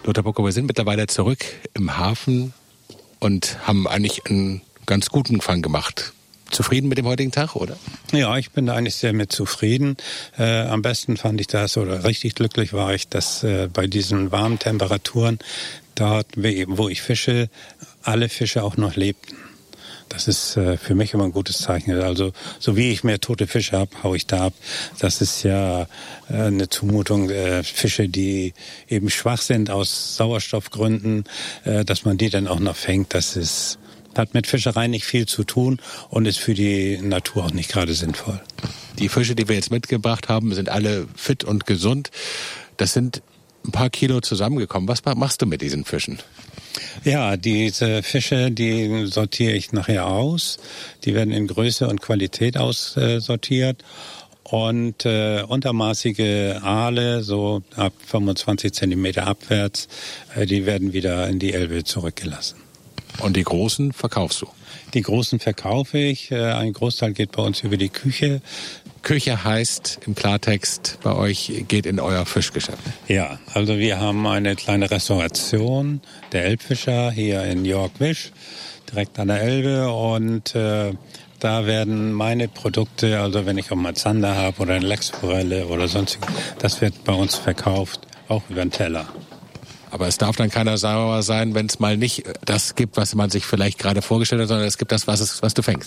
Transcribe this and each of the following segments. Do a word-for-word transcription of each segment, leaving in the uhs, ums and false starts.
Lothar Bucko, wir sind mittlerweile zurück im Hafen und haben eigentlich einen ganz guten Fang gemacht. Zufrieden mit dem heutigen Tag, oder? Ja, ich bin da eigentlich sehr mit zufrieden. Äh, am besten fand ich das, oder richtig glücklich war ich, dass äh, bei diesen warmen Temperaturen, dort, wo ich fische, alle Fische auch noch lebten. Das ist äh, für mich immer ein gutes Zeichen. Also so wie ich mehr tote Fische habe, hau ich da ab. Das ist ja äh, eine Zumutung. Äh, Fische, die eben schwach sind aus Sauerstoffgründen, äh, dass man die dann auch noch fängt, das ist, hat mit Fischerei nicht viel zu tun und ist für die Natur auch nicht gerade sinnvoll. Die Fische, die wir jetzt mitgebracht haben, sind alle fit und gesund. Das sind ein paar Kilo zusammengekommen. Was machst du mit diesen Fischen? Ja, diese Fische, die sortiere ich nachher aus. Die werden in Größe und Qualität aussortiert. Und äh, untermaßige Aale, so ab fünfundzwanzig Zentimeter abwärts, äh, die werden wieder in die Elbe zurückgelassen. Und die großen verkaufst du? Die großen verkaufe ich. Äh, ein Großteil geht bei uns über die Küche. Küche heißt im Klartext bei euch, geht in euer Fischgeschäft. Ja, also wir haben eine kleine Restauration der Elbfischer hier in York-Wisch, direkt an der Elbe. Und äh, da werden meine Produkte, also wenn ich auch mal Zander habe oder eine Lachsforelle oder sonstiges, das wird bei uns verkauft, auch über den Teller. Aber es darf dann keiner sauer sein, wenn es mal nicht das gibt, was man sich vielleicht gerade vorgestellt hat, sondern es gibt das, was, es, was du fängst.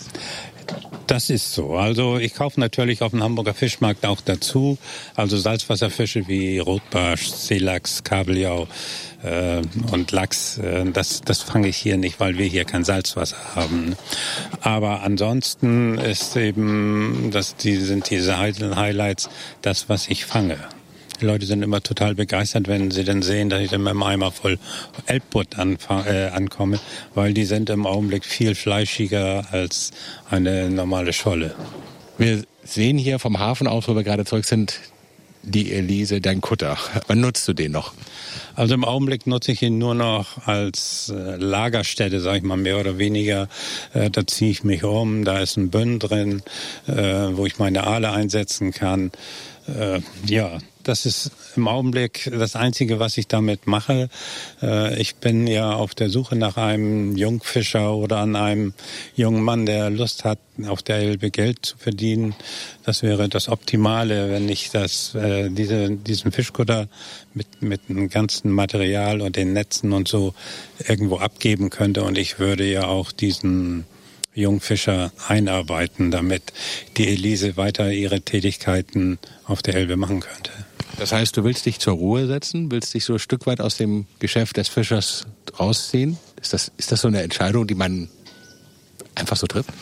Das ist so. Also ich kaufe natürlich auf dem Hamburger Fischmarkt auch dazu. Also Salzwasserfische wie Rotbarsch, Seelachs, Kabeljau äh, und Lachs. Äh, das, das fange ich hier nicht, weil wir hier kein Salzwasser haben. Aber ansonsten ist eben, das, die sind diese Highlights, das, was ich fange. Die Leute sind immer total begeistert, wenn sie dann sehen, dass ich dann mit einem Eimer voll Elbbutt anfang, äh, ankomme, weil die sind im Augenblick viel fleischiger als eine normale Scholle. Wir sehen hier vom Hafen aus, wo wir gerade zurück sind, die Elise, dein Kutter. Wann nutzt du den noch? Also im Augenblick nutze ich ihn nur noch als äh, Lagerstätte, sage ich mal, mehr oder weniger. Äh, da ziehe ich mich um, da ist ein Bünn drin, äh, wo ich meine Aale einsetzen kann. Äh, ja, das ist im Augenblick das Einzige, was ich damit mache. Äh, ich bin ja auf der Suche nach einem Jungfischer oder an einem jungen Mann, der Lust hat, auf der Elbe Geld zu verdienen. Das wäre das Optimale, wenn ich das, äh, diese, diesen Fischkutter mit, mit dem ganzen Material und den Netzen und so irgendwo abgeben könnte. Und ich würde ja auch diesen Jungfischer einarbeiten, damit die Elise weiter ihre Tätigkeiten auf der Elbe machen könnte. Das heißt, du willst dich zur Ruhe setzen, willst dich so ein Stück weit aus dem Geschäft des Fischers rausziehen? Ist das, ist das so eine Entscheidung, die man einfach so trifft?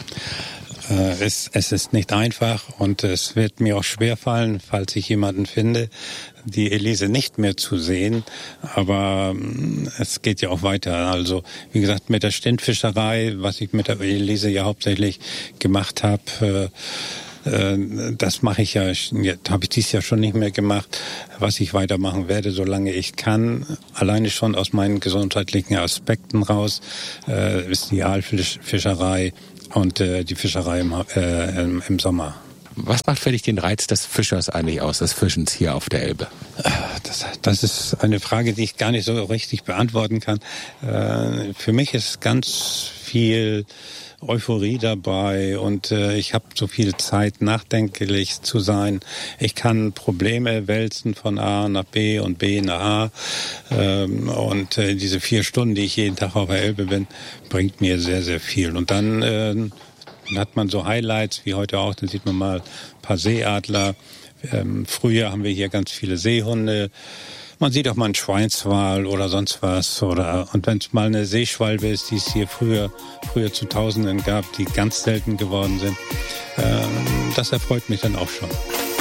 Äh, es, es ist nicht einfach und es wird mir auch schwerfallen, falls ich jemanden finde, die Elise nicht mehr zu sehen. Aber äh, es geht ja auch weiter. Also wie gesagt, mit der Stintfischerei, was ich mit der Elise ja hauptsächlich gemacht habe, äh, das mache ich ja, habe ich dies Jahr schon nicht mehr gemacht, was ich weitermachen werde, solange ich kann. Alleine schon aus meinen gesundheitlichen Aspekten raus äh, ist die Aalfischerei und äh, die Fischerei im, äh, im, im Sommer. Was macht für dich den Reiz des Fischers eigentlich aus, des Fischens hier auf der Elbe? Das, das ist eine Frage, die ich gar nicht so richtig beantworten kann. Äh, für mich ist ganz viel Euphorie dabei und äh, ich habe so viel Zeit, nachdenklich zu sein. Ich kann Probleme wälzen von A nach B und B nach A ähm, und äh, diese vier Stunden, die ich jeden Tag auf der Elbe bin, bringt mir sehr, sehr viel. Und dann äh, hat man so Highlights, wie heute auch, dann sieht man mal ein paar Seeadler. Ähm, früher haben wir hier ganz viele Seehunde. Man sieht auch mal einen Schweinswal oder sonst was. Oder, und wenn es mal eine Seeschwalbe ist, die es hier früher, früher zu Tausenden gab, die ganz selten geworden sind, äh, das erfreut mich dann auch schon.